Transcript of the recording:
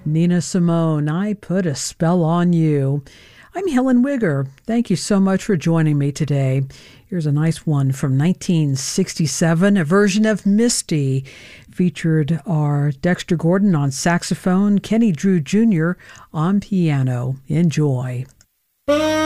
Nina Simone, I Put a Spell on You. I'm Helen Wigger. Thank you so much for joining me today. Here's a nice one from 1967, a version of Misty. Featured are Dexter Gordon on saxophone, Kenny Drew Jr. on piano. Enjoy.